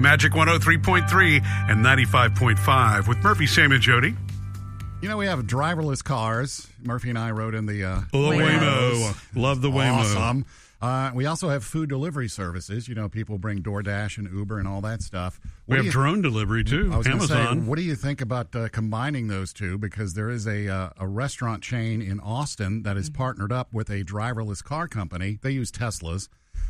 Magic 103.3 and 95.5 with Murphy, Sam, and Jody. You know, we have driverless cars. Murphy and I rode in the Waymo. Love the Waymo. Awesome. We also have food delivery services. You know, people bring DoorDash and Uber and all that stuff. We have drone delivery, too. I was going to say, Amazon. what do you think about combining those two? Because there is a restaurant chain in Austin that is partnered up with a driverless car company. They use Teslas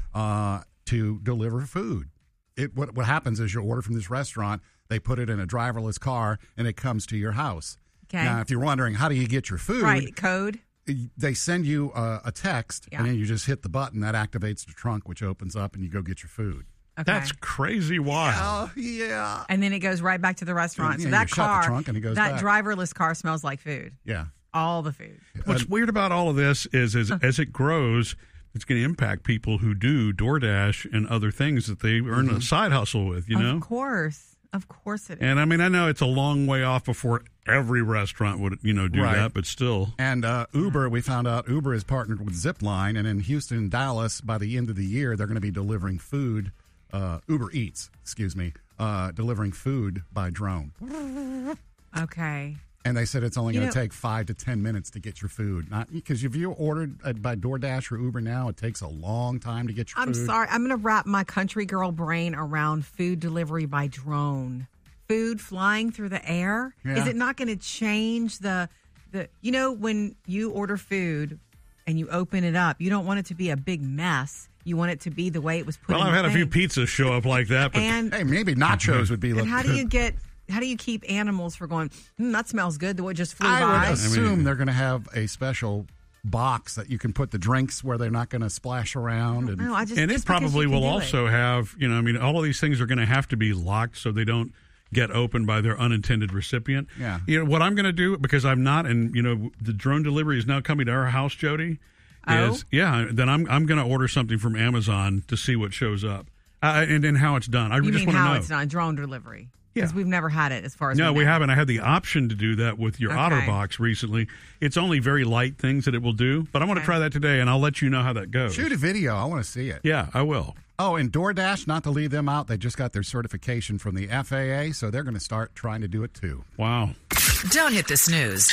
to deliver food. What happens is you order from this restaurant, they put it in a driverless car, and it comes to your house. Okay. Now, if you're wondering, how do you get your food? Right, code. They send you a text, and then you just hit the button. That activates the trunk, which opens up, and you go get your food. Okay. That's crazy wild. Oh, yeah. And then it goes right back to the restaurant. Yeah, so that you shut car, the trunk and it goes that back. driverless car smells like food. Yeah. All the food. What's weird about all of this is as it grows, it's going to impact people who do DoorDash and other things that they earn a side hustle with, you know? Of course it is. And I mean, I know it's a long way off before every restaurant would, do Right. that, but still. And Uber, we found out Uber is partnered with Zipline, and in Houston and Dallas, by the end of the year, they're going to be delivering food, Uber Eats, delivering food by drone. Okay. And they said it's only going to know- take 5 to 10 minutes to get your food. Not because if you ordered by DoorDash or Uber now, it takes a long time to get your I'm food. sorry. I'm going to wrap my country girl brain around food delivery by drone. Food flying through the air. Yeah. Is it not going to change the when you order food and you open it up, you don't want it to be a big mess. You want it to be the way it was put in Well, I've the had a few thing. pizzas show up like that, but And Hey, maybe nachos would be. and how do you keep animals from going, that smells good, the way it just flew by? I would assume they're going to have a special box that you can put the drinks where they're not going to splash around. And No, I just, and it just because probably you can will do also it. have, all of these things are going to have to be locked so they don't get opened by their unintended recipient. Yeah. What I'm going to do, because I'm not, and the drone delivery is now coming to our house, Jody. Then I'm going to order something from Amazon to see what shows up and how it's done. I You just mean want to how know. it's not drone delivery? Yeah. Because we've never had it as far as No, we know. haven't. I had the option to do that with your Okay. OtterBox recently. It's only very light things that it will do, but I want to try that today, and I'll let you know how that goes. shoot a video. I want to see it. Yeah, I will. Oh, and DoorDash, not to leave them out, they just got their certification from the FAA, so they're going to start trying to do it too. Wow. Don't hit the snooze.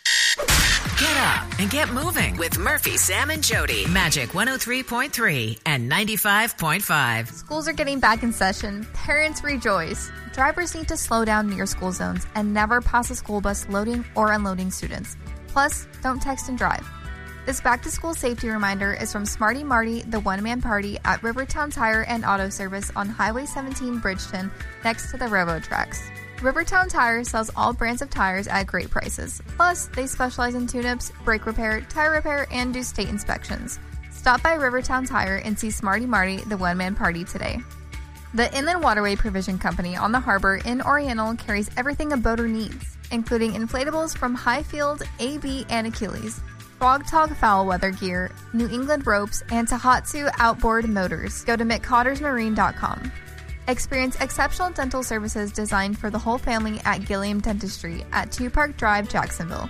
Get up and get moving with Murphy, Sam, and Jody. Magic 103.3 and 95.5. Schools are getting back in session. Parents rejoice. Drivers need to slow down near school zones and never pass a school bus loading or unloading students. Plus, don't text and drive. This back-to-school safety reminder is from Smarty Marty, the one-man party at Rivertown Tire and Auto Service on Highway 17 Bridgeton, next to the railroad tracks. Rivertown Tire sells all brands of tires at great prices. Plus, they specialize in tune-ups, brake repair, tire repair, and do state inspections. Stop by Rivertown Tire and see Smarty Marty, the one-man party today. The Inland Waterway Provision Company on the harbor in Oriental carries everything a boater needs, including inflatables from Highfield, AB, and Achilles, Frog Tog foul weather gear, New England ropes, and Tohatsu outboard motors. Go to McCottersMarine.com. Experience exceptional dental services designed for the whole family at Gilliam Dentistry at 2 Park Drive, Jacksonville.